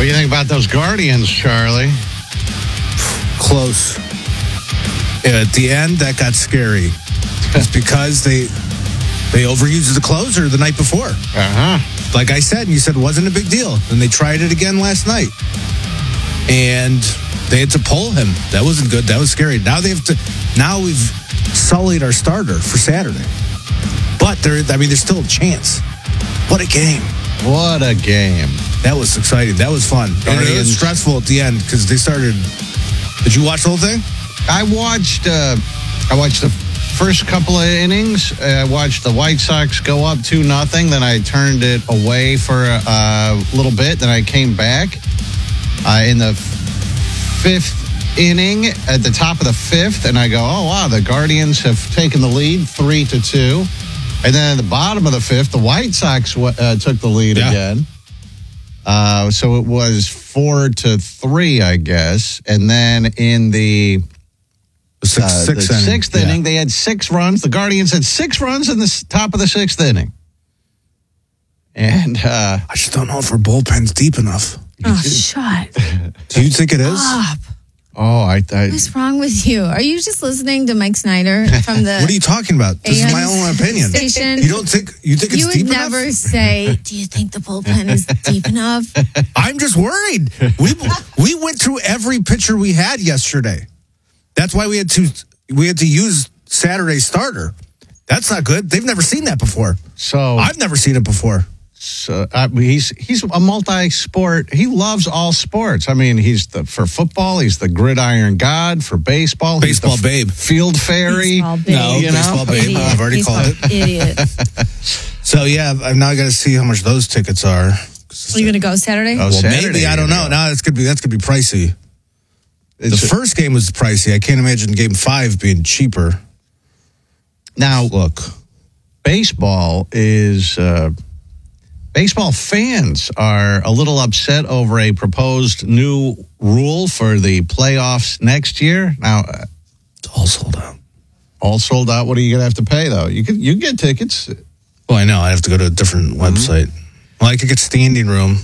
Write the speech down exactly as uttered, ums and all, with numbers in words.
What do you think about those Guardians, Charlie? Close. At the end, that got scary. It's because they they overused the closer the night before. Uh-huh. Like I said, and you said it wasn't a big deal. And they tried it again last night. And they had to pull him. That wasn't good. That was scary. Now they have to. Now we've sullied our starter for Saturday. But there, I mean, there's still a chance. What a game! What a game! That was exciting. That was fun. And it was stressful at the end because they started. Did you watch the whole thing? I watched. Uh, I watched the first couple of innings. I watched the White Sox go up two nothing. Then I turned it away for a, a little bit. Then I came back uh, in the fifth inning at the top of the fifth, and I go, "Oh wow, the Guardians have taken the lead, three to two." And then at the bottom of the fifth, the White Sox uh, took the lead yeah. again. Uh, so it was four to three, I guess. And then in the, six, uh, six the inning. sixth yeah. inning, they had six runs. The Guardians had six runs in the top of the sixth inning. And uh, I just don't know if our bullpen's deep enough. Oh, shut. Do you think it is? Stop. Oh, I thought. What's wrong with you? Are you just listening to Mike Snyder from the? What are you talking about? This A M is my own opinion. Station? You don't think you think it's you would deep never enough? say, "Do you think the bullpen is deep enough?" I'm just worried. We we went through every pitcher we had yesterday. That's why we had to we had to use Saturday's starter. That's not good. They've never seen that before. So I've never seen it before. So uh, he's he's a multi-sport. He loves all sports. I mean, he's the for football. He's the gridiron god. For baseball, baseball he's the babe, field fairy. Baseball babe. No, you baseball know? babe. Idiot. I've already baseball called it. Idiot. So yeah, I've now got to see how much those tickets are. Are you going to go Saturday? Oh, well, Saturday, maybe I don't know. Now that's gonna be that's gonna be pricey. It's the a, first game was pricey. I can't imagine game five being cheaper. now Look, baseball is. Uh, Baseball fans are a little upset over a proposed new rule for the playoffs next year. Now, uh, it's all sold out. all sold out. What are you going to have to pay, though? You can you can get tickets. Well, I know. I have to go to a different website. Well, I could get standing room.